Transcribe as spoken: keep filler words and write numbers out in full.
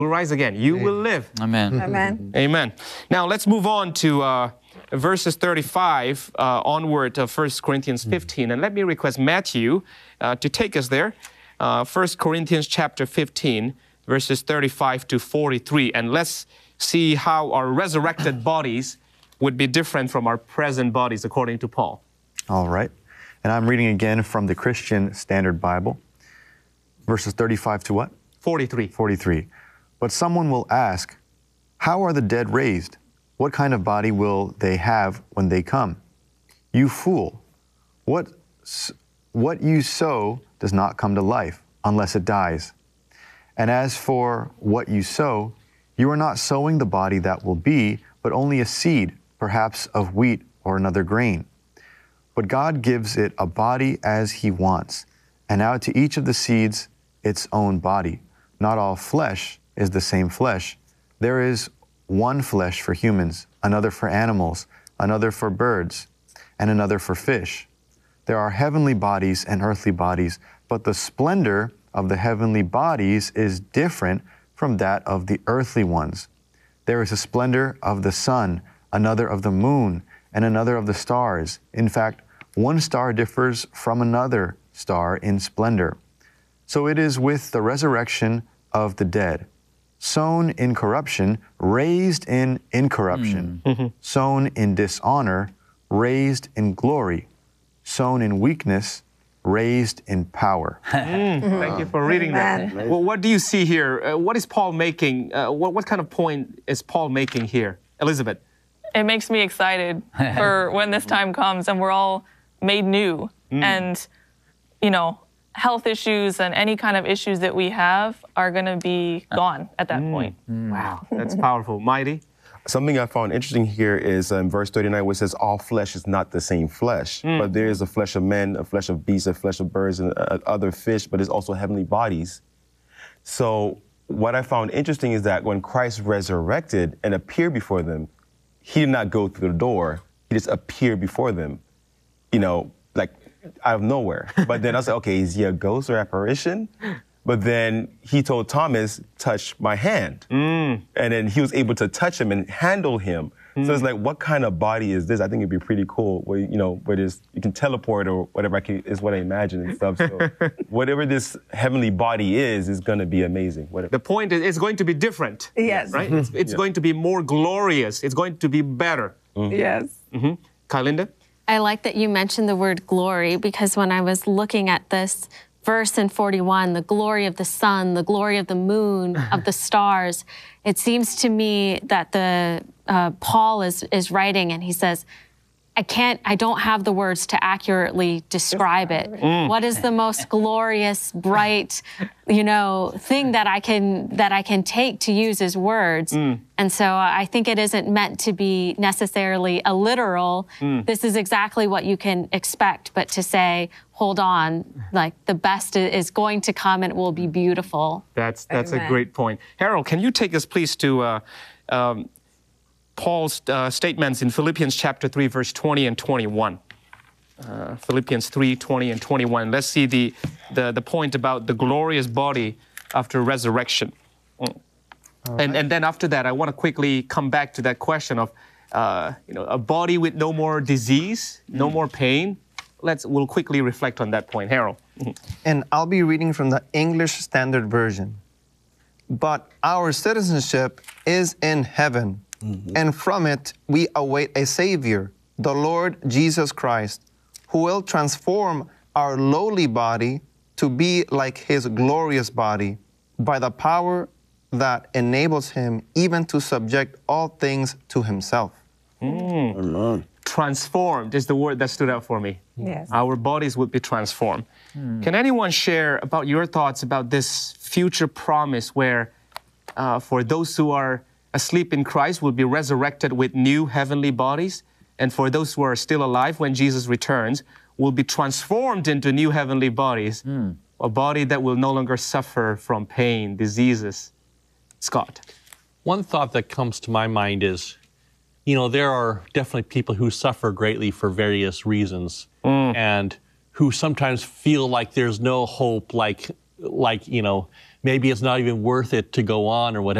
will rise again. You will live. Amen. Amen. Amen. Now let's move on to uh, verses thirty-five uh, onward of First Corinthians fifteen. And let me request Matthew uh, to take us there. Uh, First Corinthians chapter fifteen, verses thirty-five to forty-three. And let's see how our resurrected bodies would be different from our present bodies, according to Paul. All right. And I'm reading again from the Christian Standard Bible. Verses thirty-five to what? forty-three. forty-three. But someone will ask, how are the dead raised? What kind of body will they have when they come? You fool, what, what you sow does not come to life unless it dies. And as for what you sow, you are not sowing the body that will be, but only a seed, perhaps of wheat or another grain. But God gives it a body as He wants, and now to each of the seeds its own body. Not all flesh is the same flesh. There is one flesh for humans, another for animals, another for birds, and another for fish. There are heavenly bodies and earthly bodies, but the splendor of the heavenly bodies is different from that of the earthly ones. There is a splendor of the sun, another of the moon, and another of the stars. In fact, one star differs from another star in splendor. So it is with the resurrection of the dead. Sown in corruption, raised in incorruption. Mm-hmm. Sown in dishonor, raised in glory. Sown in weakness, raised in power. Mm, thank you for reading Amen. that. Well, what do you see here? Uh, what is Paul making? Uh, what, what kind of point is Paul making here? Elizabeth? It makes me excited for when this time comes and we're all made new. Mm. And, you know, health issues and any kind of issues that we have are going to be gone at that mm. point. Mm. Wow, that's powerful. Mighty? Something I found interesting here is in verse thirty-nine, where it says, all flesh is not the same flesh, mm. but there is a flesh of men, a flesh of beasts, a flesh of birds, and uh, other fish, but there's also heavenly bodies. So what I found interesting is that when Christ resurrected and appeared before them, He did not go through the door. He just appeared before them, you know, like out of nowhere. But then I was like, okay, is he a ghost or apparition? But then he told Thomas, touch my hand. Mm. And then he was able to touch him and handle him. Mm. So it's like, what kind of body is this? I think it'd be pretty cool where, you know, where there's, you can teleport or whatever I can, is what I imagine and stuff. So whatever this heavenly body is, is going to be amazing. Whatever. The point is, it's going to be different. Yes. Right? It's, it's yeah. going to be more glorious. It's going to be better. Mm-hmm. Yes. Mm-hmm. Kylinda? I like that you mentioned the word glory, because when I was looking at this verse in forty-one, the glory of the sun, the glory of the moon, of the stars, it seems to me that the uh, Paul is is writing and he says, I can't, I don't have the words to accurately describe it. Mm. What is the most glorious, bright, you know, thing that I can that I can take to use as words? Mm. And so I think it isn't meant to be necessarily a literal, mm. this is exactly what you can expect, but to say, hold on, like the best is going to come and it will be beautiful. That's that's Amen. a great point. Harold, can you take us please to uh, um, Paul's uh, statements in Philippians chapter three, verse twenty and twenty-one. Uh, Philippians three, twenty and twenty-one. Let's see the, the, the point about the glorious body after resurrection. Mm. Right. And, and then after that, I want to quickly come back to that question of, uh, you know, a body with no more disease, mm. no more pain. Let's, we'll quickly reflect on that point. Harold. And I'll be reading from the English Standard Version. But our citizenship is in heaven. Mm-hmm. And from it, we await a Savior, the Lord Jesus Christ, who will transform our lowly body to be like His glorious body by the power that enables Him even to subject all things to Himself. Mm. Amen. Transformed is the word that stood out for me. Yes. Our bodies would be transformed. Mm. Can anyone share about your thoughts about this future promise where uh, for those who are asleep in Christ will be resurrected with new heavenly bodies, and for those who are still alive when Jesus returns will be transformed into new heavenly bodies, mm. a body that will no longer suffer from pain, diseases. Scott? One thought that comes to my mind is, you know, there are definitely people who suffer greatly for various reasons mm. and who sometimes feel like there's no hope, like, like you know, maybe it's not even worth it to go on or whatever.